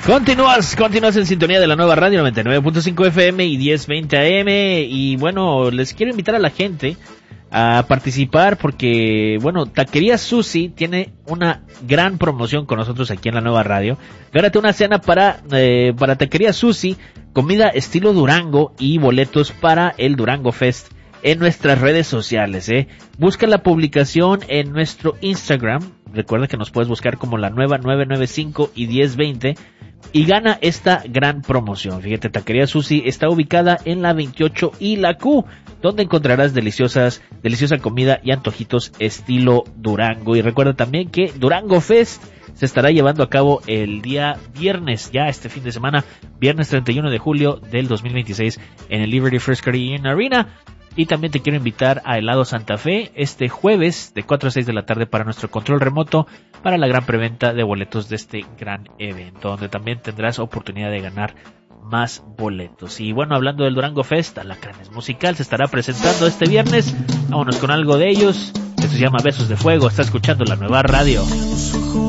Continúas en sintonía de la nueva radio 99.5 FM y 1020 AM. Y bueno, les quiero invitar a la gente a participar porque, bueno, Taquería Susi tiene una gran promoción con nosotros aquí en la nueva radio. Gánate una cena para Taquería Susi, comida estilo Durango y boletos para el Durango Fest en nuestras redes sociales, Busca la publicación en nuestro Instagram. Recuerda que nos puedes buscar como la nueva 995 y 1020 y gana esta gran promoción. Fíjate, Taquería Susi está ubicada en la 28 y la Q, donde encontrarás deliciosa comida y antojitos estilo Durango. Y recuerda también que Durango Fest se estará llevando a cabo el día viernes, ya este fin de semana, viernes 31 de julio del 2026 en el Liberty First Caribbean Arena. Y también te quiero invitar a Helado Santa Fe este jueves de 4 a 6 de la tarde para nuestro control remoto para la gran preventa de boletos de este gran evento, donde también tendrás oportunidad de ganar más boletos. Y bueno, hablando del Durango Fest, Alacranes Musical se estará presentando este viernes. Vámonos con algo de ellos. Esto se llama Besos de Fuego. Está escuchando la nueva radio.